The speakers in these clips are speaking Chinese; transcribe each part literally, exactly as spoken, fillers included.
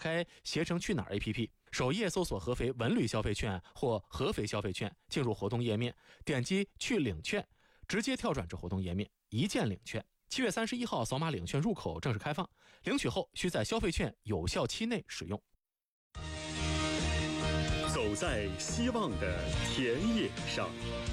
开携程去哪儿 A P P， 首页搜索合肥文旅消费券或合肥消费券，进入活动页面，点击去领券，直接跳转至活动页面，一键领券。七月三十一号扫码领券入口正式开放，领取后需在消费券有效期内使用。 走在希望的田野上，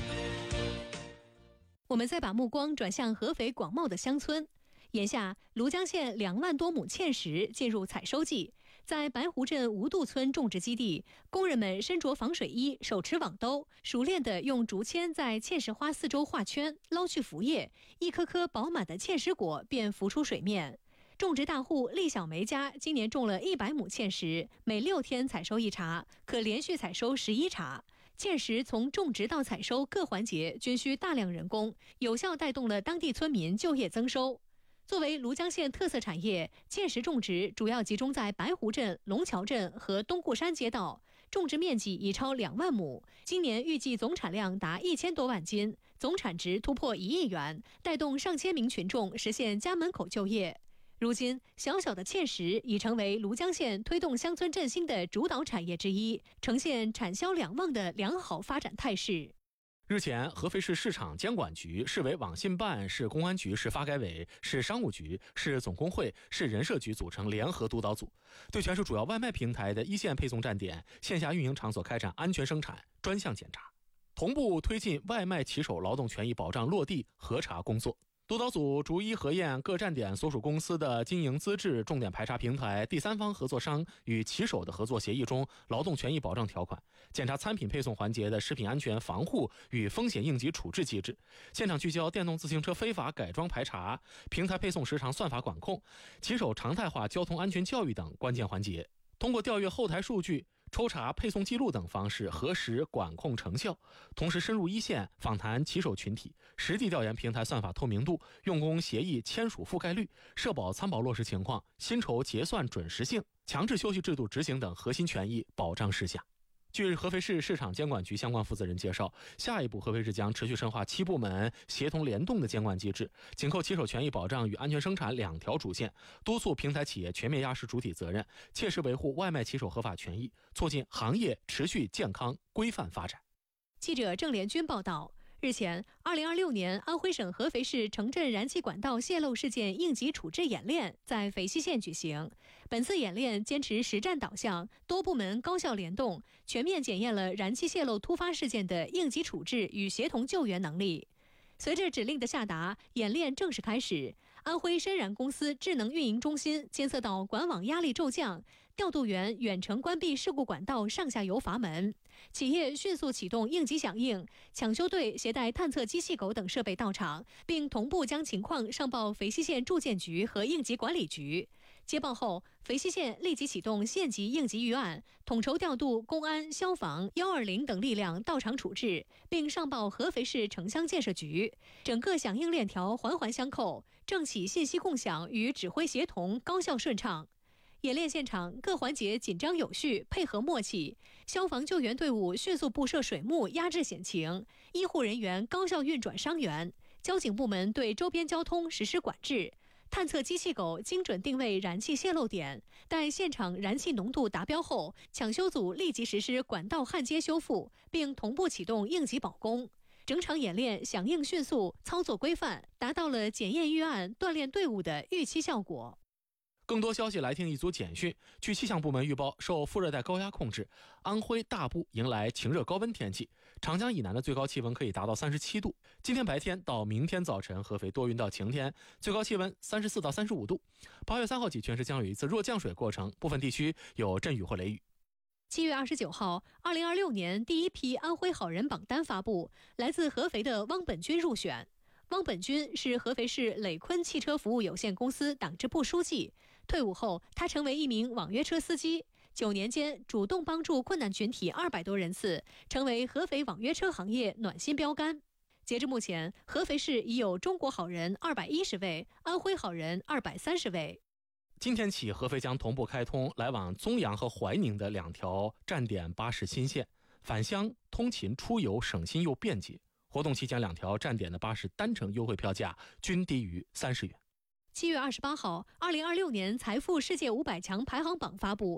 我们再把目光转向合肥广袤的乡村。眼下，庐江县两万多亩芡实进入采收季，在白湖镇吴渡村种植基地，工人们身着防水衣，手持网兜，熟练地用竹签在芡实花四周画圈，捞去浮叶，一颗颗饱满的芡实果便浮出水面。种植大户厉小梅家今年种了一百亩芡实，每六天采收一茬，可连续采收十一茬。芡实从种植到采收各环节均需大量人工，有效带动了当地村民就业增收。作为庐江县特色产业，芡实种植主要集中在白湖镇、龙桥镇和东固山街道，种植面积已超两万亩。今年预计总产量达一千多万斤，总产值突破一亿元，带动上千名群众实现家门口就业。如今，小小的芡实已成为庐江县推动乡村振兴的主导产业之一，呈现产销两旺的良好发展态势。 日前，合肥市市场监管局、市委网信办、市公安局、市发改委、市商务局、市总工会、市人社局组成联合督导组，对全市主要外卖平台的一线配送站点、线下运营场所开展安全生产专项检查，同步推进外卖骑手劳动权益保障落地核查工作。督导组逐一核验各站点所属公司的经营资质、重点排查平台、第三方合作商与骑手的合作协议中劳动权益保障条款，检查餐品配送环节的食品安全防护与风险应急处置机制，现场聚焦电动自行车非法改装排查、平台配送时长算法管控、骑手常态化交通安全教育等关键环节。通过调阅后台数据、抽查配送记录等方式核实管控成效，同时深入一线访谈骑手群体，实地调研平台算法透明度、用工协议签署覆盖率、社保参保落实情况、薪酬结算准时性、强制休息制度执行等核心权益保障事项。据合肥市市场监管局相关负责人介绍，下一步合肥市将持续深化七部门协同联动的监管机制，紧扣骑手权益保障与安全生产两条主线，督促平台企业全面压实主体责任，切实维护外卖骑手合法权益，促进行业持续健康规范发展。 记者郑连军报道。日前，二零二六年安徽省合肥市城镇燃气管道泄漏事件应急处置演练在肥西县举行。本次演练坚持实战导向，多部门高效联动，全面检验了燃气泄漏突发事件的应急处置与协同救援能力。随着指令的下达，演练正式开始。安徽深燃公司智能运营中心监测到管网压力骤降，调度员远程关闭事故管道上下游阀门，企业迅速启动应急响应，抢修队携带探测机器狗等设备到场，并同步将情况上报肥西县住建局和应急管理局。接报后，肥西县立即启动县级应急预案，统筹调度公安、消防、一二零等力量到场处置，并上报合肥市城乡建设局。整个响应链条环环相扣，政企信息共享与指挥协同高效顺畅。演练现场各环节紧张有序，配合默契。消防救援队伍迅速布设水幕压制险情，医护人员高效运转伤员，交警部门对周边交通实施管制。探测机器狗精准定位燃气泄漏点，待现场燃气浓度达标后，抢修组立即实施管道焊接修复，并同步启动应急保工。整场演练响应迅速，操作规范，达到了检验预案、锻炼队伍的预期效果。 更多消息来听一组简讯。据气象部门预报，受副热带高压控制，安徽大部迎来晴热高温天气，长江以南的最高气温可以达到三十七度。今天白天到明天早晨，合肥多云到晴天，最高气温三十四到三十五度。八月三号起，全市将有一次弱降水过程，部分地区有阵雨或雷雨。 七月二十九号，二零二六年第一批安徽好人榜单发布，来自合肥的汪本军入选。汪本军是合肥市磊坤汽车服务有限公司党支部书记，退伍后他成为一名网约车司机，九年间主动帮助困难群体二百多人次，成为合肥网约车行业暖心标杆。截至目前，合肥市已有中国好人二百一十位，安徽好人二百三十位。 今天起，合肥将同步开通来往宗阳和怀宁的两条站点巴士新线，返乡通勤出游省心又便捷。活动期间，两条站点的巴士单程优惠票价均低于三十元。 七月二十八号，二零二六年财富世界五百强排行榜发布，